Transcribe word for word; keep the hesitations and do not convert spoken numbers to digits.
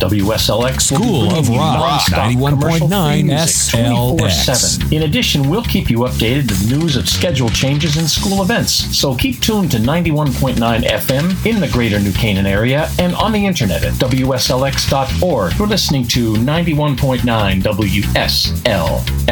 W S L X School of Rock, ninety-one point nine S L X. In addition, we'll keep you updated with news of schedule changes and school events. So keep tuned to ninety-one point nine F M in the greater New Canaan area and on the internet at W S L X dot org. You're listening to ninety-one point nine W S L X.